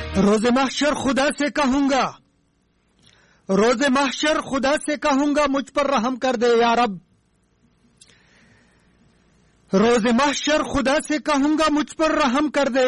रोज़े महशर खुदा से कहूंगा, रोज़े महशर खुदा से कहूंगा मुझ पर रहम कर दे या रब। रोज़े महशर खुदा से कहूंगा मुझ पर रहम कर दे